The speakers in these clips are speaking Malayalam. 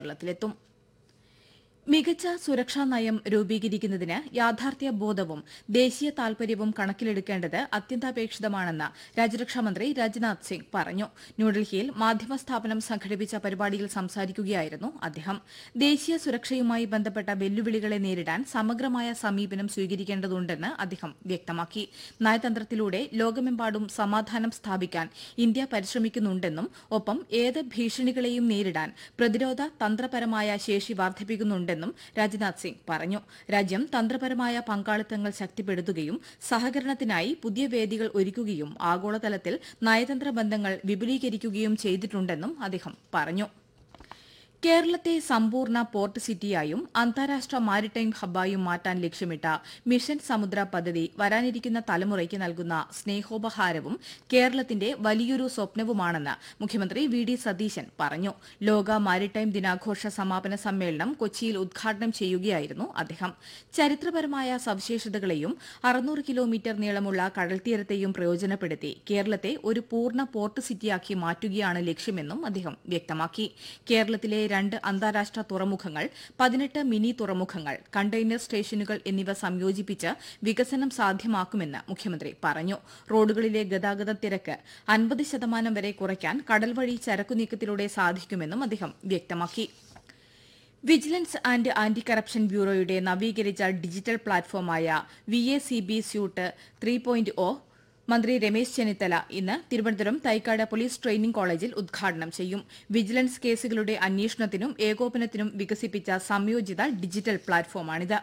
കേരളത്തിലെത്തും. മികച്ച സുരക്ഷാ നയം രൂപീകരിക്കുന്നതിന് യാഥാർത്ഥ്യ ബോധവും ദേശീയ താൽപര്യവും കണക്കിലെടുക്കേണ്ടത് അത്യന്താപേക്ഷിതമാണെന്ന് രാജ്യരക്ഷാമന്ത്രി രാജ്നാഥ് സിംഗ് പറഞ്ഞു. ന്യൂഡൽഹിയിൽ മാധ്യമ സ്ഥാപനം സംഘടിപ്പിച്ച പരിപാടിയിൽ സംസാരിക്കുകയായിരുന്നു അദ്ദേഹം. ദേശീയ സുരക്ഷയുമായി ബന്ധപ്പെട്ട വെല്ലുവിളികളെ നേരിടാൻ സമഗ്രമായ സമീപനം സ്വീകരിക്കേണ്ടതുണ്ടെന്ന് അദ്ദേഹം വ്യക്തമാക്കി. നയതന്ത്രത്തിലൂടെ ലോകമെമ്പാടും സമാധാനം സ്ഥാപിക്കാൻ ഇന്ത്യ പരിശ്രമിക്കുന്നുണ്ടെന്നും ഒപ്പം ഏത് ഭീഷണികളെയും നേരിടാൻ പ്രതിരോധ തന്ത്രപരമായ ശേഷി വർദ്ധിപ്പിക്കുന്നുണ്ടെന്നും രാജ്നാഥ് സിംഗ് പറഞ്ഞു. രാജ്യം തന്ത്രപരമായ പങ്കാളിത്തങ്ങൾ ശക്തിപ്പെടുത്തുകയും സഹകരണത്തിനായി പുതിയ വേദികൾ ഒരുക്കുകയും ആഗോളതലത്തിൽ നയതന്ത്ര ബന്ധങ്ങൾ വിപുലീകരിക്കുകയും ചെയ്തിട്ടുണ്ടെന്നും അദ്ദേഹം പറഞ്ഞു. കേരളത്തെ സമ്പൂർണ്ണ പോർട്ട് സിറ്റിയായും അന്താരാഷ്ട്ര മാരിടൈം ഹബ്ബായും മാറ്റാൻ ലക്ഷ്യമിട്ട മിഷൻ സമുദ്ര പദ്ധതി വരാനിരിക്കുന്ന തലമുറയ്ക്ക് നൽകുന്ന സ്നേഹോപഹാരവും കേരളത്തിന്റെ വലിയൊരു സ്വപ്നവുമാണെന്ന് മുഖ്യമന്ത്രി വി ഡി സതീശൻ പറഞ്ഞു. ലോക മാരിടൈം ദിനാഘോഷ സമാപന സമ്മേളനം കൊച്ചിയിൽ ഉദ്ഘാടനം ചെയ്യുകയായിരുന്നു അദ്ദേഹം. ചരിത്രപരമായ സവിശേഷതകളെയും 600 കിലോമീറ്റർ നീളമുള്ള കടൽത്തീരത്തെയും പ്രയോജനപ്പെടുത്തി കേരളത്തെ ഒരു പൂർണ്ണ പോർട്ട് സിറ്റിയാക്കി മാറ്റുകയാണ് ലക്ഷ്യമെന്നും അദ്ദേഹം വ്യക്തമാക്കി. കേരളത്തിലെ 2 അന്താരാഷ്ട്ര തുറമുഖങ്ങൾ, 18 മിനി തുറമുഖങ്ങൾ, കണ്ടെയ്നർ സ്റ്റേഷനുകൾ എന്നിവ സംയോജിപ്പിച്ച് വികസനം സാധ്യമാക്കുമെന്ന് മുഖ്യമന്ത്രി പറഞ്ഞു. റോഡുകളിലെ ഗതാഗത തിരക്ക് 50% വരെ കുറയ്ക്കാൻ കടൽ വഴി ചരക്കുനീക്കത്തിലൂടെ സാധിക്കുമെന്നും അദ്ദേഹം വ്യക്തമാക്കി. വിജിലൻസ് ആന്റ് ആന്റി കറപ്ഷൻ ബ്യൂറോയുടെ നവീകരിച്ച ഡിജിറ്റൽ പ്ലാറ്റ്ഫോമായ VACB സ്യൂട്ട് 3.0 മന്ത്രി രമേശ് ചെന്നിത്തല ഇന്ന് തിരുവനന്തപുരം തൈക്കാട് പോലീസ് ട്രെയിനിംഗ് കോളേജിൽ ഉദ്ഘാടനം ചെയ്യും. വിജിലൻസ് കേസുകളുടെ അന്വേഷണത്തിനും ഏകോപനത്തിനും വികസിപ്പിച്ച സംയോജിത ഡിജിറ്റൽ പ്ലാറ്റ്ഫോമാണിത്.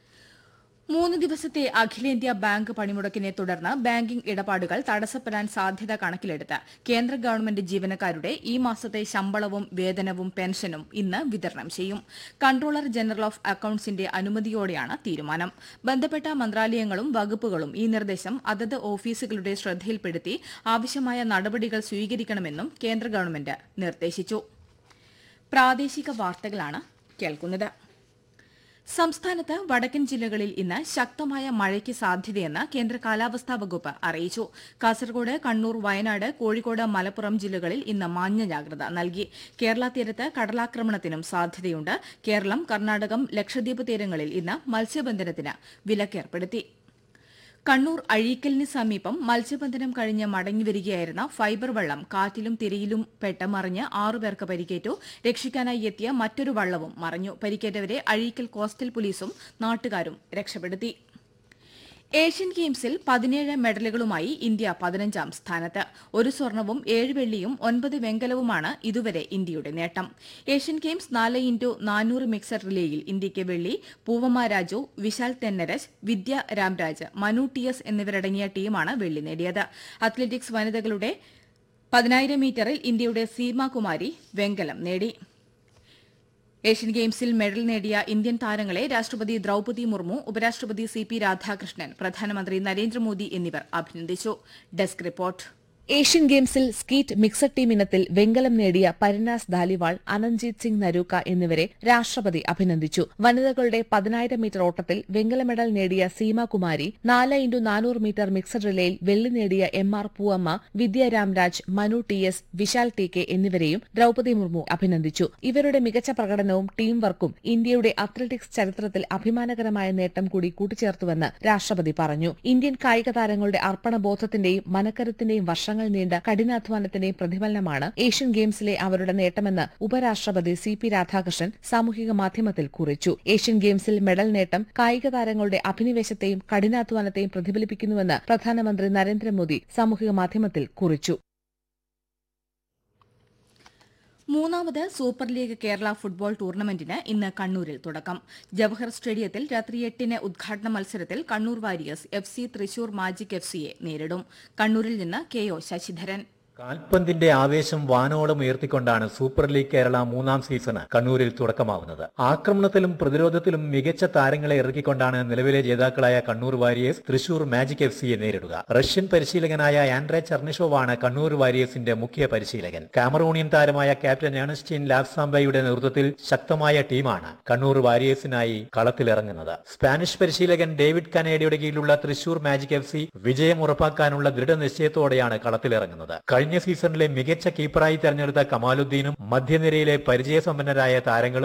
3 ദിവസത്തെ അഖിലേന്ത്യാ ബാങ്ക് പണിമുടക്കിനെ തുടർന്ന് ബാങ്കിംഗ് ഇടപാടുകൾ തടസ്സപ്പെടാൻ സാധ്യത കണക്കിലെടുത്ത് കേന്ദ്ര ഗവൺമെന്റ് ജീവനക്കാരുടെ ഈ മാസത്തെ ശമ്പളവും വേതനവും പെൻഷനും ഇന്ന് വിതരണം ചെയ്യും. കൺട്രോളർ ജനറൽ ഓഫ് അക്കൌണ്ട്സിന്റെ അനുമതിയോടെയാണ് തീരുമാനം. ബന്ധപ്പെട്ട മന്ത്രാലയങ്ങളും വകുപ്പുകളും ഈ നിർദ്ദേശം അതത് ഓഫീസുകളുടെ ശ്രദ്ധയിൽപ്പെടുത്തി ആവശ്യമായ നടപടികൾ സ്വീകരിക്കണമെന്നും കേന്ദ്ര ഗവൺമെന്റ് നിർദ്ദേശിച്ചു. പ്രാദേശിക വാർത്തകളാണ് കേൾക്കുന്നത്. സംസ്ഥാനത്ത് വടക്കൻ ജില്ലകളിൽ ഇന്ന് ശക്തമായ മഴയ്ക്ക് സാധ്യതയെന്ന് കേന്ദ്ര കാലാവസ്ഥാ വകുപ്പ് അറിയിച്ചു. കാസർഗോഡ്, കണ്ണൂർ, വയനാട്, കോഴിക്കോട്, മലപ്പുറം ജില്ലകളിൽ ഇന്ന് മഞ്ഞ ജാഗ്രത നൽകി. കേരള തീരത്ത് കടലാക്രമണത്തിനും സാധ്യതയുണ്ട്. കേരളം, കർണാടകം, ലക്ഷദ്വീപ് തീരങ്ങളിൽ ഇന്ന് മത്സ്യബന്ധനത്തിന് വിലക്കേർപ്പെടുത്തി. കണ്ണൂർ അഴീക്കലിന് സമീപം മത്സ്യബന്ധനം കഴിഞ്ഞ് മടങ്ങിവരികയായിരുന്ന ഫൈബർ വള്ളം കാറ്റിലും തിരയിലും പെട്ട് മറിഞ്ഞ് 6 പേർക്ക് പരിക്കേറ്റു. രക്ഷിക്കാനായി എത്തിയ മറ്റൊരു വള്ളവും മറിഞ്ഞു. പരിക്കേറ്റവരെ അഴീക്കൽ കോസ്റ്റൽ പോലീസും നാട്ടുകാരും രക്ഷപ്പെടുത്തി. ഏഷ്യൻ ഗെയിംസിൽ 17 മെഡലുകളുമായി ഇന്ത്യ 15ാം സ്ഥാനത്ത്. 1 സ്വർണവും 7 വെള്ളിയും 9 വെങ്കലവുമാണ് ഇതുവരെ ഇന്ത്യയുടെ നേട്ടം. ഏഷ്യൻ ഗെയിംസ് 4x400 മിക്സഡ് റിലേയിൽ ഇന്ത്യയ്ക്ക് വെള്ളി. പൂവമ്മ രാജു, വിശാൽ തെന്നരജ്, വിദ്യ രാംരാജ്, മനു TS എന്നിവരടങ്ങിയ ടീമാണ് വെള്ളി നേടിയത്. അത്ലറ്റിക്സ് വനിതകളുടെ 10,000 മീറ്ററിൽ ഇന്ത്യയുടെ സീമാകുമാരി വെങ്കലം നേടി. ഏഷ്യൻ ഗെയിംസിൽ മെഡൽ നേടിയ ഇന്ത്യൻ താരങ്ങളെ രാഷ്ട്രപതി ദ്രൌപദി മുർമു, ഉപരാഷ്ട്രപതി CP രാധാകൃഷ്ണൻ, പ്രധാനമന്ത്രി നരേന്ദ്രമോദി എന്നിവർ അഭിനന്ദിച്ചു. Desk report. ഏഷ്യൻ ഗെയിംസിൽ സ്കീറ്റ് മിക്സഡ് ടീം ഇനത്തിൽ വെങ്കലം നേടിയ പരിനാസ് ധാലിവാൾ, അനന്ത്ജീത് സിംഗ് നരൂക്ക എന്നിവരെ രാഷ്ട്രപതി അഭിനന്ദിച്ചു. വനിതകളുടെ 10,000 മീറ്റർ ഓട്ടത്തിൽ വെങ്കല മെഡൽ നേടിയ സീമാകുമാരി, 4x400 മീറ്റർ മിക്സഡ് റിലേയിൽ വെള്ളി നേടിയ MR പൂവമ്മ, വിദ്യ രാംരാജ്, മനു TS, വിശാൽ TK എന്നിവരെയും ദ്രൌപദി മുർമു അഭിനന്ദിച്ചു. ഇവരുടെ മികച്ച പ്രകടനവും ടീം വർക്കും ഇന്ത്യയുടെ അത്ലറ്റിക്സ് ചരിത്രത്തിൽ അഭിമാനകരമായ നേട്ടം കൂടി കൂട്ടിച്ചേർത്തുവെന്ന് രാഷ്ട്രപതി പറഞ്ഞു. ഇന്ത്യൻ കായിക താരങ്ങളുടെ അർപ്പണബോധത്തിന്റെയും മനക്കരുത്തിന്റെയും വർഷങ്ങൾ നീണ്ട കഠിനാധ്വാനത്തിന്റെയും പ്രതിഫലനമാണ് ഏഷ്യൻ ഗെയിംസിലെ അവരുടെ നേട്ടമെന്ന് ഉപരാഷ്ട്രപതി CP രാധാകൃഷ്ണൻ സാമൂഹിക മാധ്യമത്തിൽ കുറിച്ചു. ഏഷ്യൻ ഗെയിംസിൽ മെഡൽ നേട്ടം കായിക താരങ്ങളുടെ അഭിനിവേശത്തെയും കഠിനാധ്വാനത്തെയും പ്രതിഫലിപ്പിക്കുന്നുവെന്ന് പ്രധാനമന്ത്രി നരേന്ദ്രമോദി സാമൂഹിക മാധ്യമത്തിൽ കുറിച്ചു. 3ാമത് സൂപ്പർ ലീഗ് കേരള ഫുട്ബോൾ ടൂർണമെന്റിന് ഇന്ന് കണ്ണൂരിൽ തുടക്കം. ജവഹർ സ്റ്റേഡിയത്തിൽ രാത്രി 8-ന് ഉദ്ഘാടന മത്സരത്തിൽ Kannur warriors FC Thrissur magic FCയെ നേരിടും. കണ്ണൂരിൽ നിന്ന് KO ശശിധരൻ. കാൽപന്തിന്റെ ആവേശം വാനോളം ഉയർത്തിക്കൊണ്ടാണ് സൂപ്പർ ലീഗ് കേരള 3ാം സീസണ് കണ്ണൂരിൽ തുടക്കമാവുന്നത്. ആക്രമണത്തിലും പ്രതിരോധത്തിലും മികച്ച താരങ്ങളെ ഇറക്കിക്കൊണ്ടാണ് നിലവിലെ ജേതാക്കളായ കണ്ണൂർ വാരിയേഴ്സ് തൃശൂർ മാജിക് FCയെ നേരിടുക. റഷ്യൻ പരിശീലകനായ ആൻഡ്രേ ചെർണിഷോവാണ് കണ്ണൂർ വാരിയേഴ്സിന്റെ മുഖ്യ പരിശീലകൻ. കാമറൂണിയൻ താരമായ ക്യാപ്റ്റൻ ഏണസ്റ്റീൻ ലാഫ്സാംബയുടെ നേതൃത്വത്തിൽ ശക്തമായ ടീമാണ് കണ്ണൂർ വാരിയേഴ്സിനായി കളത്തിലിറങ്ങുന്നത്. സ്പാനിഷ് പരിശീലകൻ ഡേവിഡ് കനേഡിയുടെ കീഴിലുള്ള തൃശൂർ മാജിക് FC വിജയം ഉറപ്പാക്കാനുള്ള ദൃഢനിശ്ചയത്തോടെയാണ് കളത്തിലിറങ്ങുന്നത്. കഴിഞ്ഞ കഴിഞ്ഞ സീസണിലെ മികച്ച കീപ്പറായി തെരഞ്ഞെടുത്ത കമാലുദ്ദീനും മധ്യനിരയിലെ പരിചയസമ്പന്നരായ താരങ്ങളും